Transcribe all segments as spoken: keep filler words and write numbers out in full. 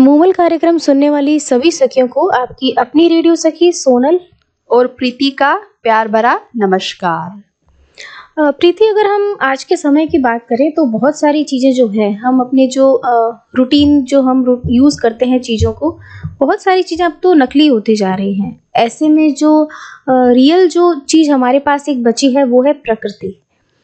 Movable कार्यक्रम सुनने वाली सभी सखियों को आपकी अपनी रेडियो सखी सोनल और प्रीति का प्यार भरा नमस्कार। अ, प्रीति, अगर हम आज के समय की बात करें तो बहुत सारी चीज़ें जो है हम अपने जो रूटीन जो हम यूज़ करते हैं चीज़ों को, बहुत सारी चीज़ें अब तो नकली होती जा रही हैं। ऐसे में जो रियल जो चीज़ हमारे पास एक बची है वो है प्रकृति।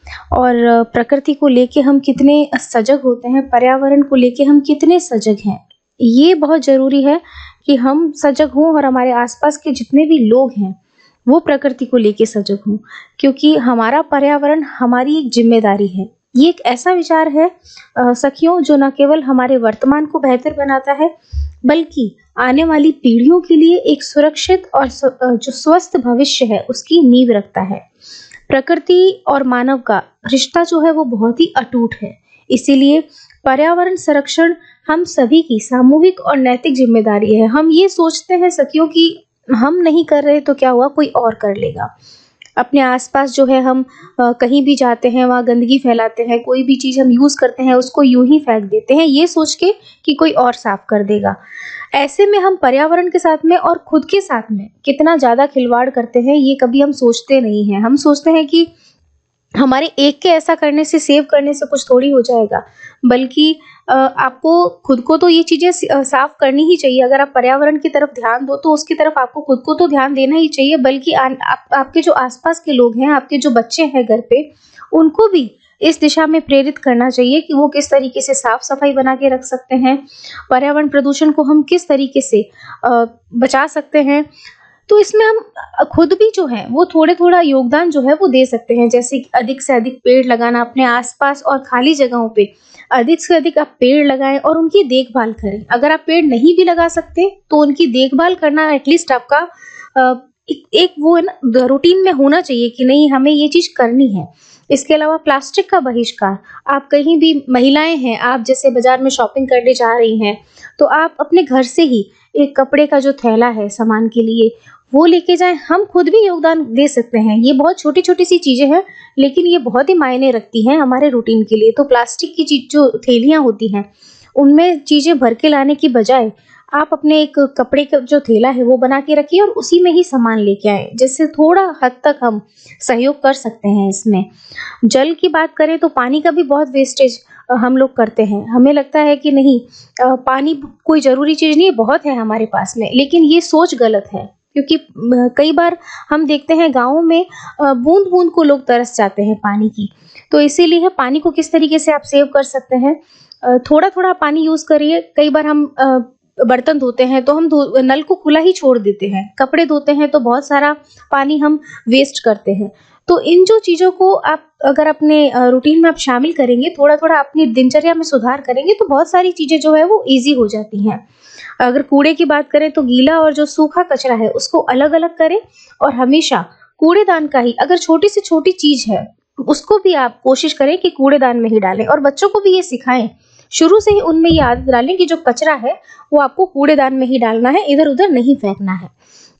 और अ, प्रकृति को लेके हम कितने सजग होते हैं, पर्यावरण को लेके हम कितने सजग हैं, ये बहुत ज़रूरी है कि हम सजग हों और हमारे आसपास के जितने भी लोग हैं वो प्रकृति को लेके सजग हों, क्योंकि हमारा पर्यावरण हमारी एक जिम्मेदारी है। ये एक ऐसा विचार है अ, सखियों, जो न केवल हमारे वर्तमान को बेहतर बनाता है बल्कि आने वाली पीढ़ियों के लिए एक सुरक्षित और स्व- अ, जो स्वस्थ भविष्य है उसकी नींव रखता है। प्रकृति और मानव का रिश्ता जो है वो बहुत ही अटूट है। इसीलिए पर्यावरण संरक्षण हम सभी की सामूहिक और नैतिक जिम्मेदारी है। हम ये सोचते हैं सखियों कि हम नहीं कर रहे तो क्या हुआ, कोई और कर लेगा। अपने आसपास जो है हम अ, कहीं भी जाते हैं वहाँ गंदगी फैलाते हैं, कोई भी चीज़ हम यूज़ करते हैं उसको यूं ही फेंक देते हैं ये सोच के कि कोई और साफ कर देगा। ऐसे में हम पर्यावरण के साथ में और खुद के साथ में कितना ज़्यादा खिलवाड़ करते हैं ये कभी हम सोचते नहीं हैं। हम सोचते हैं कि हमारे एक के ऐसा करने से, सेव करने से कुछ थोड़ी हो जाएगा, बल्कि अ, आपको खुद को तो ये चीज़ें स अ, साफ़ करनी ही चाहिए। अगर आप पर्यावरण की तरफ ध्यान दो तो उसकी तरफ आपको खुद को तो ध्यान देना ही चाहिए, बल्कि आन आप आपके जो आस-पास के लोग हैं, आपके जो बच्चे हैं घर पे, उनको भी इस दिशा में प्रेरित करना चाहिए कि वो किस तरीके से साफ-सफाई बना के रख सकते हैं, पर्यावरण प्रदूषण को हम किस तरीके से अ, बचा सकते हैं। तो इसमें हम अ, खुद भी जो है वो थोड़े-थोड़ा योगदान जो है वो दे सकते हैं, जैसे कि अधिक से अधिक पेड़ लगाना अपने आस-पास और खाली जगहों पे। अधिक से अधिक आप पेड़ लगाएँ और उनकी देखभाल करें। अगर आप पेड़ नहीं भी लगा सकते तो उनकी देखभाल करना एटलीस्ट आपका अ, एक एक वो है ना रूटीन में होना चाहिए कि नहीं, हमें ये चीज़ करनी है। इसके अलावा प्लास्टिक का बहिष्कार, आप कहीं भी महिलाएँ हैं, आप जैसे बाज़ार में शॉपिंग करने जा रही हैं, तो आप अपने घर से ही एक कपड़े का जो थैला है सामान के लिए वो लेके जाएँ। हम खुद भी योगदान दे सकते हैं। ये बहुत छोटी-छोटी सी चीज़ें हैं, लेकिन ये बहुत ही मायने रखती हैं हमारे रूटीन के लिए। तो प्लास्टिक की चीज़ जो थैलियाँ होती हैं, उनमें चीज़ें भर के लाने की बजाय आप अपने एक कपड़े का जो थैला है वो बना के रखिए और उसी में ही सामान लेके आएँ, जिससे थोड़ा हद तक हम सहयोग कर सकते हैं इसमें। जल की बात करें तो पानी का भी बहुत वेस्टेज अ, हम लोग करते हैं। हमें लगता है कि नहीं, अ, पानी कोई ज़रूरी चीज़ नहीं है, बहुत है हमारे पास में, लेकिन ये सोच गलत है। क्योंकि म कई बार हम देखते हैं गाँव में अ, बूँद-बूँद को लोग तरस जाते हैं पानी की। तो इसीलिए पानी को किस तरीके से आप सेव कर सकते हैं, अ, थोड़ा-थोड़ा पानी यूज़ करिए। कई बार हम अ, बर्तन धोते हैं तो हम धो नल को खुला ही छोड़ देते हैं। कपड़े धोते हैं तो बहुत सारा पानी हम वेस्ट करते हैं। तो इन जो चीज़ों को आप अगर अपने अ, रूटीन में आप शामिल करेंगे, थोड़ा-थोड़ा अपनी दिनचर्या में सुधार करेंगे तो बहुत सारी चीज़ें जो है वो ईज़ी हो जाती हैं। अगर कूड़े की बात करें तो गीला और जो सूखा कचरा है उसको अलग-अलग करें और हमेशा कूड़ेदान का ही, अगर छोटी से छोटी चीज़ है, उसको भी आप कोशिश करें कि कूड़ेदान में ही डालें और बच्चों को भी ये सिखाएँ। शुरू से ही उनमें ये आदत डालें कि जो कचरा है वो आपको कूड़ेदान में ही डालना है, इधर-उधर नहीं फेंकना है।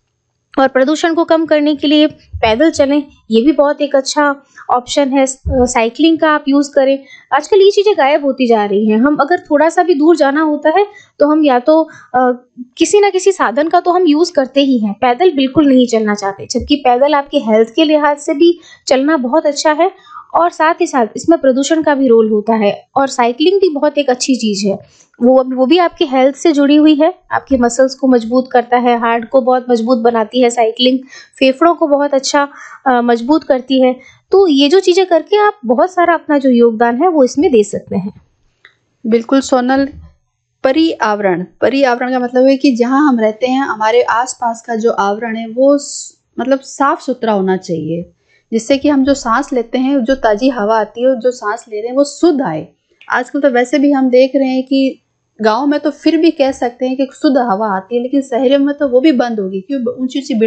और प्रदूषण को कम करने के लिए पैदल चलें, ये भी बहुत एक अच्छा ऑप्शन है। स अ, साइक्लिंग का आप यूज़ करें। आजकल ये चीज़ें गायब होती जा रही हैं। हम अगर थोड़ा-सा भी दूर जाना होता है, तो हम या तो अ, किसी न किसी साधन का तो हम यूज़ करते ही हैं, पैदल बिल्कुल नहीं चलना चाहते। जबकि पैदल आपकी हेल्थ के लिहाज से भी चलना बहुत अच्छा है और साथ ही साथ इसमें प्रदूषण का भी रोल होता है और साइक्लिंग भी बहुत एक अच्छी चीज़ है। वो वो भी आपकी हेल्थ से जुड़ी हुई है, आपके मसल्स को मजबूत करता है, हार्ट को बहुत मजबूत बनाती है साइक्लिंग, फेफड़ों को बहुत अच्छा अ, मजबूत करती है। तो ये जो चीज़ें करके आप बहुत सारा अपना जो योगदान है वो इसमें दे सकते हैं। बिल्कुल सोनल, पर्यावरण पर्यावरण का मतलब है कि जहाँ हम रहते हैं हमारे आसपास का जो आवरण है वो स- मतलब साफ सुथरा होना चाहिए, जिससे कि हम जो सांस लेते हैं, जो ताजी हवा आती है, जो सांस ले रहे हैं वो शुद्ध आए। आजकल तो वैसे भी हम देख रहे हैं कि गांव में तो फिर भी कह सकते हैं कि शुद्ध हवा आती है, लेकिन शहरों में तो वो भी बंद होगी क्योंकि ऊंची ऊंची